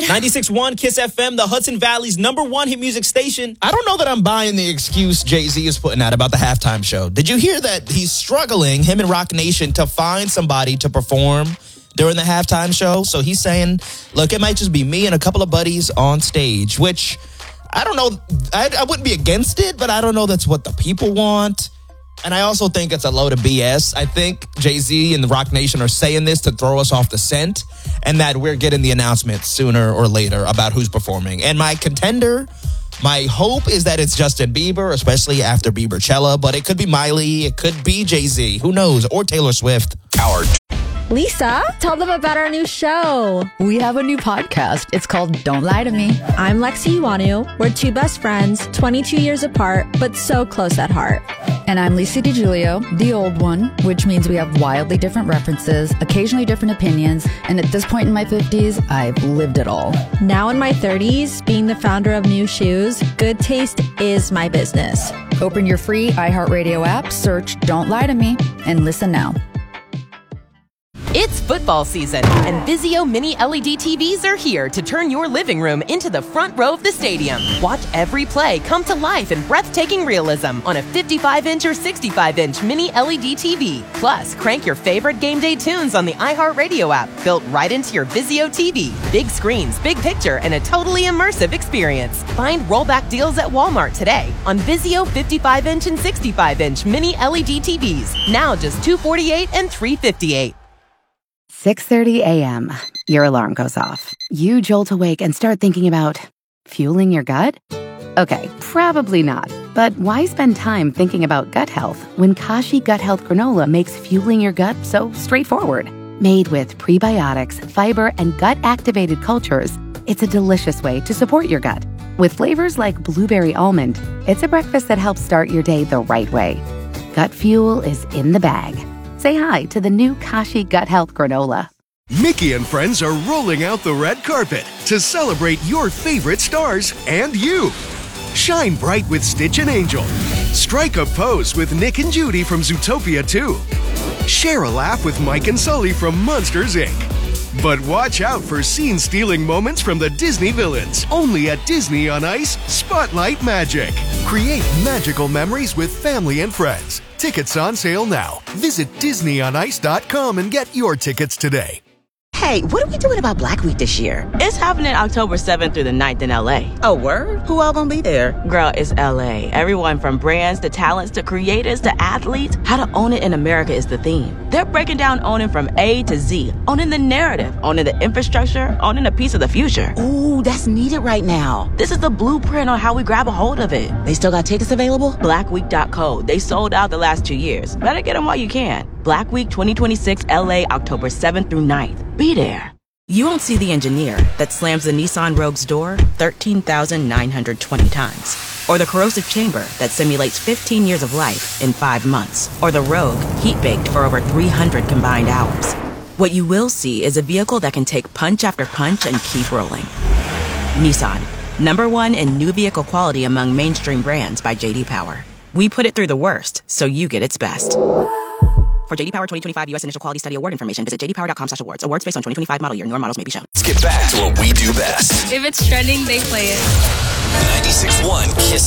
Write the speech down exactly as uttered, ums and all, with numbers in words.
ninety-six point one Kiss F M, the Hudson Valley's number one hit music station. I don't know that I'm buying the excuse Jay-Z is putting out about the halftime show. Did you hear that he's struggling, him and Roc Nation, to find somebody to perform during the halftime show? So he's saying, look, it might just be me and a couple of buddies on stage, which I don't know. I, I wouldn't be against it, but I don't know that's what the people want. And I also think it's a load of B S. I think Jay-Z and the Roc Nation are saying this to throw us off the scent, and that we're getting the announcement sooner or later about who's performing. And my contender, my hope is that it's Justin Bieber, especially after Biebercella, but it could be Miley, it could be Jay-Z, who knows, or Taylor Swift. Our Lisa, tell them about our new show. We have a new podcast. It's called Don't Lie to Me. I'm Lexi Iwanu. We're two best friends, twenty-two years apart, but so close at heart. And I'm Lisa DiGiulio, the old one, which means we have wildly different references, occasionally different opinions, and at this point in my fifties, I've lived it all. Now in my thirties, being the founder of New Shoes, good taste is my business. Open your free iHeartRadio app, search Don't Lie to Me, and listen now. It's football season, and Vizio Mini L E D T Vs are here to turn your living room into the front row of the stadium. Watch every play come to life in breathtaking realism on a fifty-five inch or sixty-five inch Mini L E D T V. Plus, crank your favorite game day tunes on the iHeartRadio app, built right into your Vizio T V. Big screens, big picture, and a totally immersive experience. Find rollback deals at Walmart today on Vizio fifty-five inch and sixty-five inch Mini L E D T Vs. Now just two hundred forty-eight dollars and three hundred fifty-eight dollars. six thirty a.m. Your alarm goes off. You jolt awake and start thinking about fueling your gut? Okay, probably not. But why spend time thinking about gut health when Kashi Gut Health Granola makes fueling your gut so straightforward? Made with prebiotics, fiber, and gut-activated cultures, it's a delicious way to support your gut. With flavors like blueberry almond, it's a breakfast that helps start your day the right way. Gut fuel is in the bag. Say hi to the new Kashi Gut Health Granola. Mickey and friends are rolling out the red carpet to celebrate your favorite stars and you. Shine bright with Stitch and Angel. Strike a pose with Nick and Judy from Zootopia two. Share a laugh with Mike and Sully from Monsters, Incorporated. But watch out for scene-stealing moments from the Disney villains. Only at Disney on Ice, Spotlight Magic. Create magical memories with family and friends. Tickets on sale now. Visit Disney on Ice dot com and get your tickets today. Hey, what are we doing about Black Week this year? It's happening October seventh through the ninth in L A. Oh, word? Who all gonna be there? Girl, it's L A. Everyone from brands to talents to creators to athletes. How to own it in America is the theme. They're breaking down owning from A to Z. Owning the narrative, owning the infrastructure, owning a piece of the future. Ooh, that's needed right now. This is the blueprint on how we grab a hold of it. They still got tickets available? black week dot co. They sold out the last two years. Better get them while you can. Black Week twenty twenty-six L A, October seventh through ninth. Be there. You won't see the engineer that slams the Nissan Rogue's door thirteen thousand nine hundred twenty times. Or the corrosive chamber that simulates fifteen years of life in five months. Or the Rogue heat-baked for over three hundred combined hours. What you will see is a vehicle that can take punch after punch and keep rolling. Nissan, number one in new vehicle quality among mainstream brands by J D Power. We put it through the worst, so you get its best. For J D Power twenty twenty-five U S Initial Quality Study Award information, visit j d power dot com slash awards. Awards based on twenty twenty-five model year. Newer models may be shown. Let's get back to what we do best. If it's trending, they play it. ninety-six point one Kiss